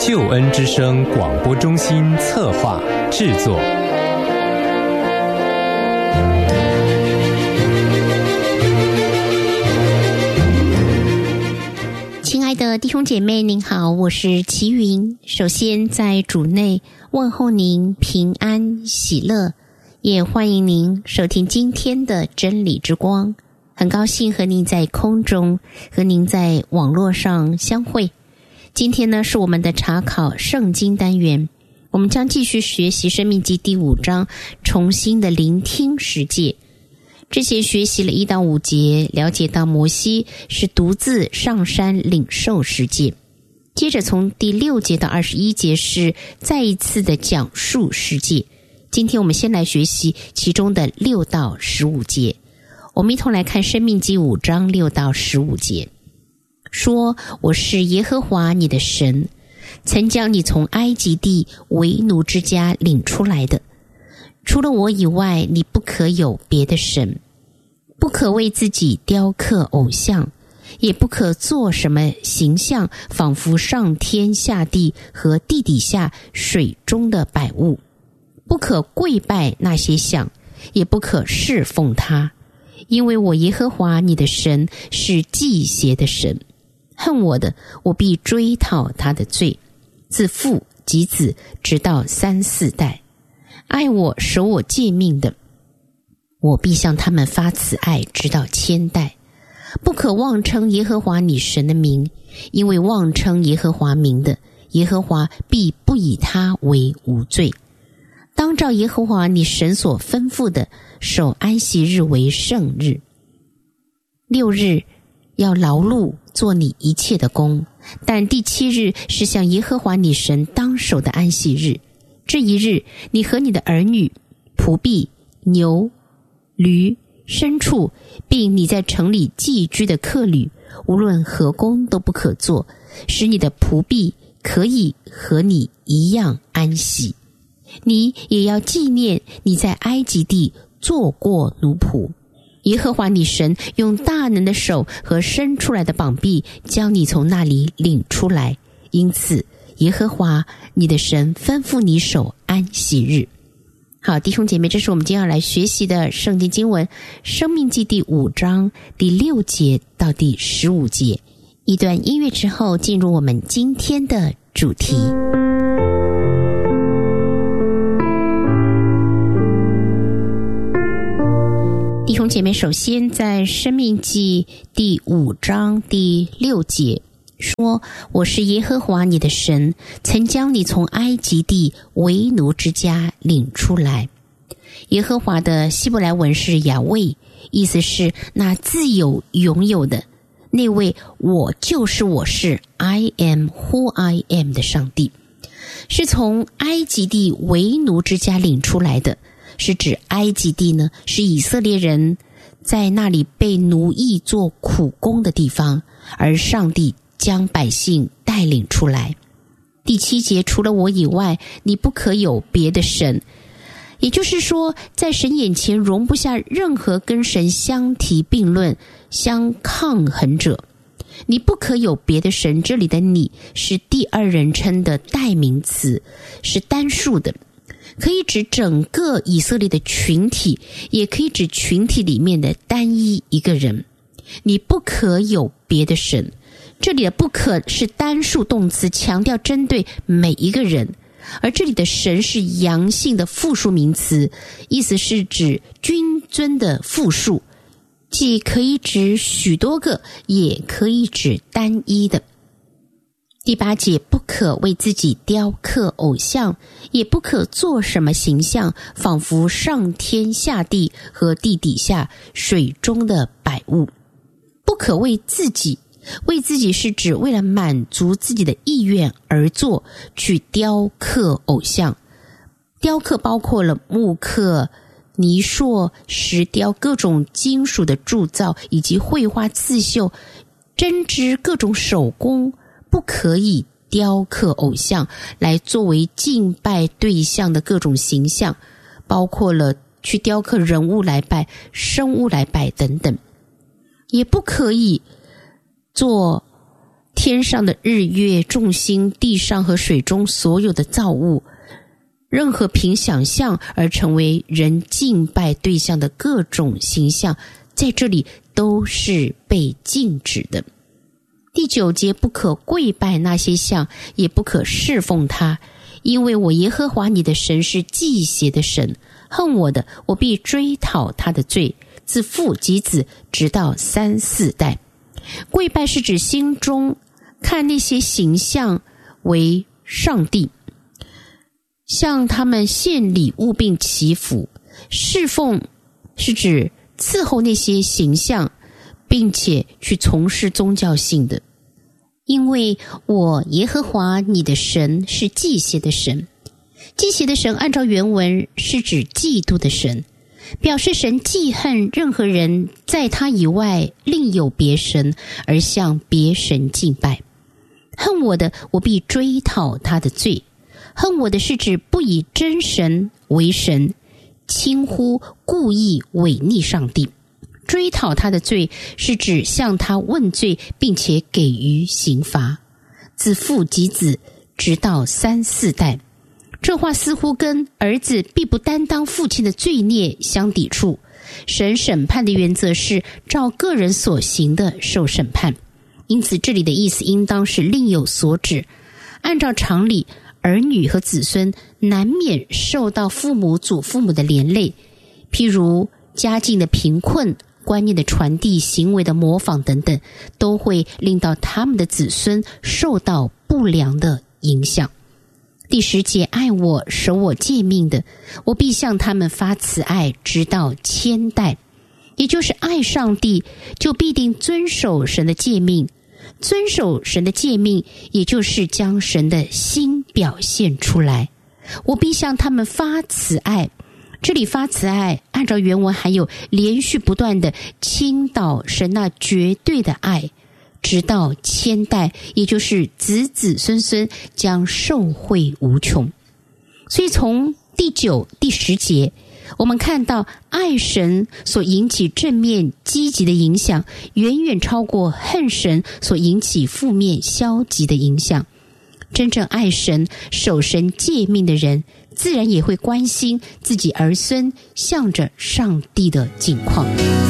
救恩之声广播中心策划制作。 亲爱的弟兄姐妹您好，我是齐云。首先在主内问候您平安喜乐，也欢迎您收听今天的真理之光。很高兴和您在空中，和您在网络上相会。今天呢是我们的查考圣经单元，我们将继续学习申命记第5章，重新的聆听十诫。之前学习了1到5节，了解到摩西是独自上山领受十诫。接着从第6节到21节是再一次的讲述十诫。今天我们先来学习其中的6到15节。我们一同来看申命记5章6到15节。说，我是耶和华你的神，曾将你从埃及地为奴之家领出来的。除了我以外，你不可有别的神，不可为自己雕刻偶像，也不可做什么形象，仿佛上天下地和地底下水中的百物，不可跪拜那些像，也不可侍奉他，因为我耶和华你的神是忌邪的神，恨我的，我必追讨他的罪，自父及子，直到3、4代。爱我守我诫命的，我必向他们发慈爱，直到1000代。不可妄称耶和华你神的名，因为妄称耶和华名的，耶和华必不以他为无罪。当照耶和华你神所吩咐的，守安息日为圣日。6日要劳碌做你一切的工，但第7日是向耶和华你神当守的安息日。这一日，你和你的儿女、仆婢、牛、驴、牲畜，并你在城里寄居的客旅，无论何工都不可做，使你的仆婢可以和你一样安息。你也要纪念你在埃及地做过奴仆。耶和华你神用大能的手和伸出来的膀臂将你从那里领出来，因此耶和华你的神吩咐你守安息日。好，弟兄姐妹，这是我们今天要来学习的圣经经文，申命记第5章第6节到第15节。一段音乐之后，进入我们今天的主题。弟兄姐妹，首先在申命记第5章第6节说，我是耶和华你的神，曾将你从埃及地为奴之家领出来。耶和华的希伯来文是雅卫，意思是那自有拥有的，那位我就是我是 I am who I am 的上帝，是从埃及地为奴之家领出来的。是指埃及地呢，是以色列人在那里被奴役做苦工的地方，而上帝将百姓带领出来。第7节，除了我以外，你不可有别的神。也就是说，在神眼前容不下任何跟神相提并论、相抗衡者。你不可有别的神，这里的你是第2人称的代名词，是单数的，可以指整个以色列的群体，也可以指群体里面的单一一个人。你不可有别的神，这里的不可是单数动词，强调针对每一个人，而这里的神是阳性的复数名词，意思是指君尊的复数，既可以指许多个，也可以指单一的。第8节，不可为自己雕刻偶像，也不可做什么形象，仿佛上天下地和地底下水中的百物。不可为自己，为自己是指为了满足自己的意愿而做，去雕刻偶像。雕刻包括了木刻、泥塑、石雕、各种金属的铸造，以及绘画、刺绣、针织各种手工。不可以雕刻偶像来作为敬拜对象的各种形象，包括了去雕刻人物来拜、生物来拜等等。也不可以做天上的日月、众星、地上和水中所有的造物，任何凭想象而成为人敬拜对象的各种形象，在这里都是被禁止的。第9节，不可跪拜那些像，也不可侍奉他，因为我耶和华你的神是忌邪的神，恨我的，我必追讨他的罪，自父及子，直到3、4代。跪拜是指心中看那些形象为上帝，向他们献礼物并祈福。侍奉是指伺候那些形象，并且去从事宗教性的。因为我耶和华你的神是忌邪的神。忌邪的神按照原文是指嫉妒的神，表示神记恨任何人在他以外另有别神而向别神敬拜。恨我的，我必追讨他的罪。恨我的是指不以真神为神，轻忽故意违逆上帝。追讨他的罪是指向他问罪，并且给予刑罚，自父及子，直到3、4代。这话似乎跟儿子必不担当父亲的罪孽相抵触。神审判的原则是照个人所行的受审判，因此这里的意思应当是另有所指。按照常理，儿女和子孙难免受到父母祖父母的连累，譬如家境的贫困、观念的传递、行为的模仿等等，都会令到他们的子孙受到不良的影响。第10节，爱我守我诫命的，我必向他们发慈爱，直到1000代。也就是爱上帝，就必定遵守神的诫命。遵守神的诫命，也就是将神的心表现出来。我必向他们发慈爱。这里发慈爱按照原文还有连续不断的倾倒神那绝对的爱，直到1000代，也就是子子孙孙将受惠无穷。所以从第9、第10节，我们看到爱神所引起正面积极的影响，远远超过恨神所引起负面消极的影响。真正爱神、守神诫命的人，自然也会关心自己儿孙向着上帝的境况。